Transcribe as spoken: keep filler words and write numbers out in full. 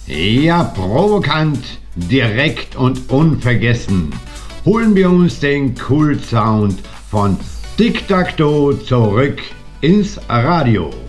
Ja, provokant, direkt und unvergessen holen wir uns den Kult-Sound von Tic Tac Toe zurück ins Radio.